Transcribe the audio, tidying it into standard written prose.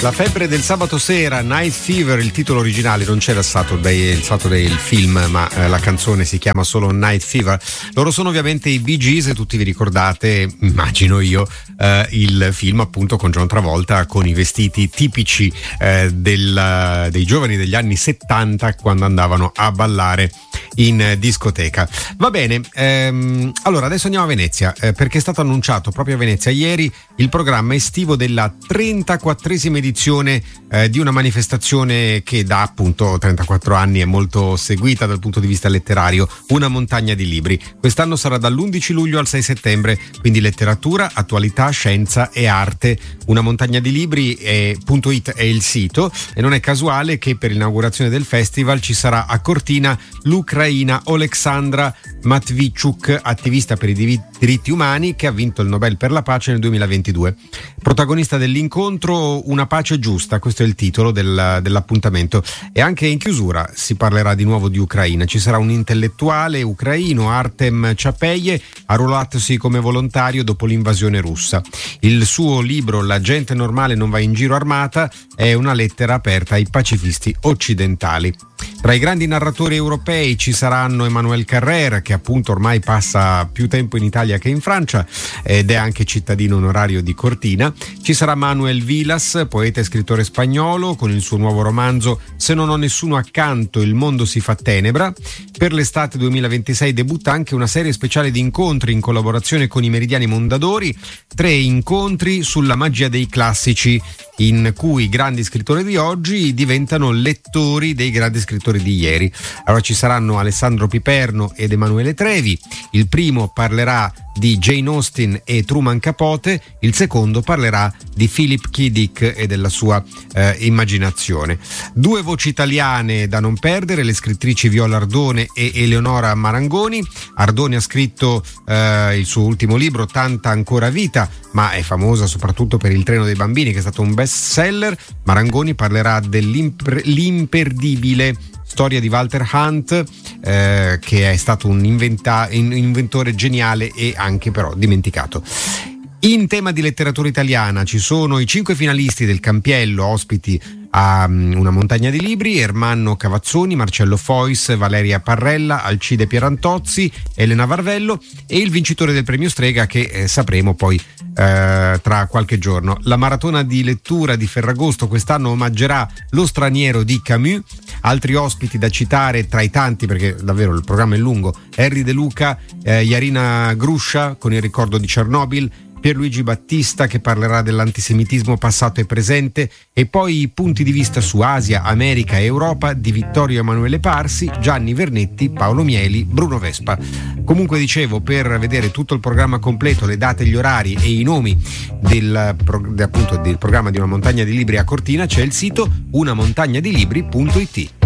La febbre del sabato sera, Night Fever, il titolo originale, non c'era stato del film, ma la canzone si chiama solo Night Fever. Loro sono ovviamente i Bee Gees, e tutti vi ricordate, immagino io, il film appunto con John Travolta, con i vestiti tipici dei giovani degli anni 70 quando andavano a ballare in discoteca. Va bene, allora adesso andiamo a Venezia, perché è stato annunciato proprio a Venezia ieri il programma estivo della 34esima edizione di una manifestazione che da appunto 34 anni è molto seguita dal punto di vista letterario, Una montagna di libri. Quest'anno sarà dall'11 luglio al 6 settembre, quindi letteratura, attualità, scienza e arte. Una montagna di libri.it è il sito, e non è casuale che per l'inaugurazione del festival ci sarà a Cortina l'ucraina Oleksandra Matvichuk, attivista per i diritti umani, che ha vinto il Nobel per la pace nel 2022. Protagonista dell'incontro, Una pace giusta, questo è il titolo dell'appuntamento. E anche in chiusura si parlerà di nuovo di Ucraina. Ci sarà un intellettuale ucraino, Artem Chapeye, arruolatosi come volontario dopo l'invasione russa. Il suo libro La gente normale non va in giro armata è una lettera aperta ai pacifisti occidentali. Tra i grandi narratori europei ci saranno Emmanuel Carrère, che appunto ormai passa più tempo in Italia che in Francia ed è anche cittadino onorario di Cortina. Ci sarà Manuel Vilas, poeta e scrittore spagnolo, con il suo nuovo romanzo Se non ho nessuno accanto, il mondo si fa tenebra. Per l'estate 2026 debutta anche una serie speciale di incontri in collaborazione con i Meridiani Mondadori, 3 incontri sulla magia dei classici, in cui i grandi scrittori di oggi diventano lettori dei grandi scrittori di ieri. Allora ci saranno Alessandro Piperno ed Emanuele Trevi. Il primo parlerà di Jane Austen e Truman Capote, il secondo parlerà di Philip K. Dick e della sua immaginazione. 2 voci italiane da non perdere, le scrittrici Viola Ardone e Eleonora Marangoni. Ardone ha scritto il suo ultimo libro Tanta ancora vita, ma è famosa soprattutto per Il treno dei bambini, che è stato un best seller. Marangoni parlerà dell'imperdibile storia di Walter Hunt, che è stato un inventore geniale e anche però dimenticato. In tema di letteratura italiana ci sono i 5 finalisti del Campiello, ospiti a Una montagna di libri: Ermanno Cavazzoni, Marcello Fois, Valeria Parrella, Alcide Pierantozzi, Elena Varvello, e il vincitore del premio Strega, che sapremo poi tra qualche giorno. La maratona di lettura di Ferragosto quest'anno omaggerà Lo straniero di Camus. Altri ospiti da citare tra i tanti, perché davvero il programma è lungo: Henry De Luca, Jarina Gruscia con Il ricordo di Chernobyl, Pierluigi Battista che parlerà dell'antisemitismo passato e presente, e poi i punti di vista su Asia, America e Europa di Vittorio Emanuele Parsi, Gianni Vernetti, Paolo Mieli, Bruno Vespa. Comunque dicevo, per vedere tutto il programma completo, le date, gli orari e i nomi del programma di Una montagna di libri a Cortina, c'è il sito unamontagnadilibri.it.